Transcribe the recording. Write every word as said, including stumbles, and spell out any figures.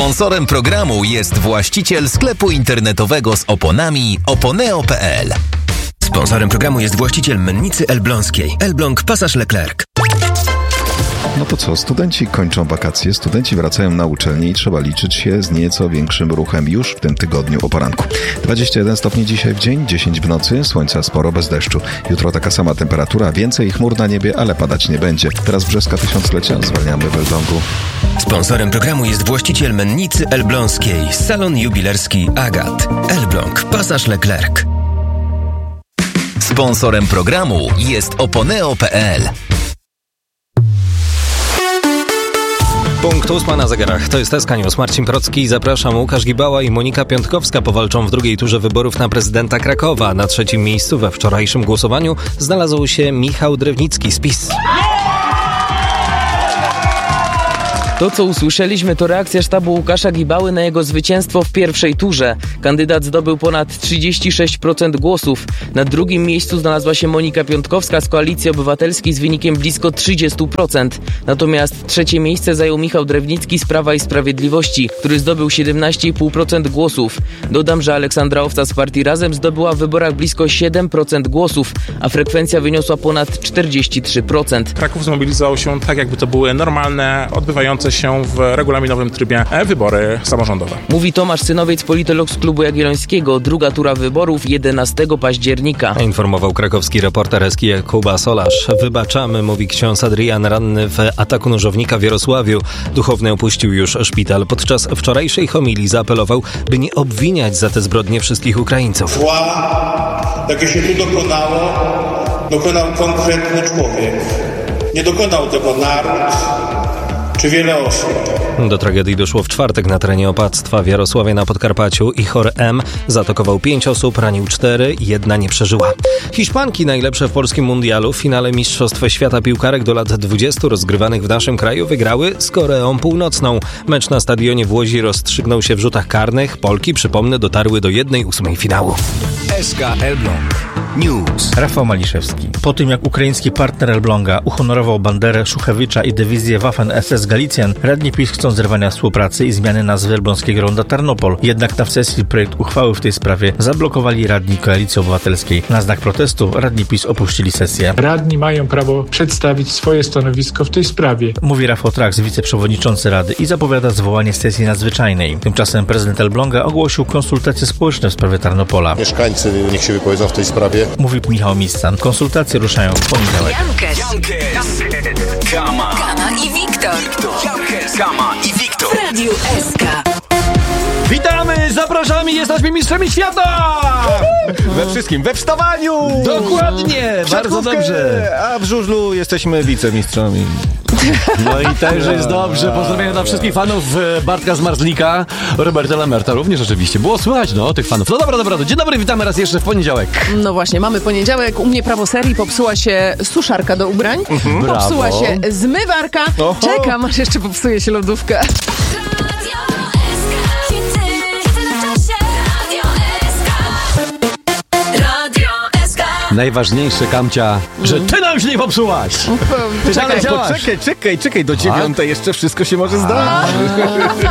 Sponsorem programu jest właściciel sklepu internetowego z oponami oponeo kropka pe el. Sponsorem programu jest właściciel mennicy Elbląskiej. Elbląg Pasaż Leclerc. No to co, studenci kończą wakacje, studenci wracają na uczelnię i trzeba liczyć się z nieco większym ruchem już w tym tygodniu o poranku. dwadzieścia jeden stopni dzisiaj w dzień, dziesięć w nocy, słońca sporo bez deszczu. Jutro taka sama temperatura, więcej chmur na niebie, ale padać nie będzie. Teraz brzeska tysiąclecia, zwalniamy w Elblągu. Sponsorem programu jest właściciel mennicy Elbląskiej. Salon jubilerski Agat. Elbląg Pasaż Leclerc. Sponsorem programu jest oponeo kropka pe el. Punkt ósma na zegarach. To jest S K News. Marcin Procki, zapraszam. Łukasz Gibała i Monika Piątkowska powalczą w drugiej turze wyborów na prezydenta Krakowa. Na trzecim miejscu we wczorajszym głosowaniu znalazł się Michał Drewnicki z PiS. To, co usłyszeliśmy, to reakcja sztabu Łukasza Gibały na jego zwycięstwo w pierwszej turze. Kandydat zdobył ponad trzydzieści sześć procent głosów. Na drugim miejscu znalazła się Monika Piątkowska z Koalicji Obywatelskiej z wynikiem blisko trzydzieści procent. Natomiast trzecie miejsce zajął Michał Drewnicki z Prawa i Sprawiedliwości, który zdobył siedemnaście i pół procent głosów. Dodam, że Aleksandra Owca z partii Razem zdobyła w wyborach blisko siedem procent głosów, a frekwencja wyniosła ponad czterdzieści trzy procent. Kraków zmobilizował się tak, jakby to były normalne, odbywające się w regulaminowym trybie wybory samorządowe. Mówi Tomasz Synowiec, politolog z Klubu Jagiellońskiego. Druga tura wyborów jedenastego października. Informował krakowski reporter Eski Jakuba Solarz. Wybaczamy, mówi ksiądz Adrian, ranny w ataku nożownika w Jarosławiu. Duchowny opuścił już szpital. Podczas wczorajszej homilii zaapelował, by nie obwiniać za te zbrodnie wszystkich Ukraińców. Zła, jakie się tu dokonało, dokonał konkretny człowiek. Nie dokonał tego naród czy wiele osób. Do tragedii doszło w czwartek na terenie opactwa w Jarosławie na Podkarpaciu. Ichor M. zaatakował pięć osób, ranił cztery, jedna nie przeżyła. Hiszpanki najlepsze w polskim mundialu w finale Mistrzostw Świata piłkarek do lat dwudziestu rozgrywanych w naszym kraju wygrały z Koreą Północną. Mecz na stadionie w Łodzi rozstrzygnął się w rzutach karnych. Polki, przypomnę, dotarły do jednej ósmej finału. S K Elbląg News. Rafał Maliszewski. Po tym, jak ukraiński partner Elbląga uhonorował banderę Szuchewicza i dywizję Waffen-es es Galicjan, radni PiS chcą zerwania współpracy i zmiany nazwy elbląskiego ronda Tarnopol. Jednak na sesji projekt uchwały w tej sprawie zablokowali radni Koalicji Obywatelskiej. Na znak protestu radni PiS opuścili sesję. Radni mają prawo przedstawić swoje stanowisko w tej sprawie. Mówi Rafał Traks, wiceprzewodniczący Rady, i zapowiada zwołanie sesji nadzwyczajnej. Tymczasem prezydent Elbląga ogłosił konsultacje społeczne w sprawie Tarnopola. Mieszkańcy niech się wypowiedzą w tej sprawie. Mówi Michał Missan. Konsultacje ruszają w poniedziałek. Jankes, Jankes, Kama, Kama i Wiktor. Jankes, Kama i Wiktor. W Radiu S K. Witamy, zapraszamy, jesteśmy mistrzami świata! We wszystkim, we wstawaniu! Dokładnie, bardzo dobrze. A w żużlu jesteśmy wicemistrzami. No i także jest dobrze. Pozdrawiam dla wszystkich fanów Bartka Zmarzlika, Roberta Lamerta również oczywiście. Było słychać, no, tych fanów. No dobra, dobra, dzień dobry, witamy raz jeszcze w poniedziałek. No właśnie, mamy poniedziałek. U mnie prawo serii, popsuła się suszarka do ubrań, mhm. popsuła Brawo. się zmywarka. Oho. Czekam, aż jeszcze popsuje się lodówka. Najważniejsze, Kamcia, że ty nam się nie popsułaś! Czekaj, poczekaj, czekaj, czekaj, do dziewiątej jeszcze wszystko się może zdarzyć.